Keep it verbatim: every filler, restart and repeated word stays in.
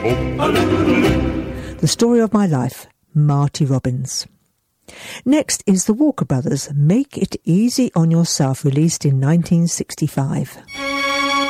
The Story of My Life, Marty Robbins. Next is the Walker Brothers' Make It Easy on Yourself, released in nineteen sixty-five.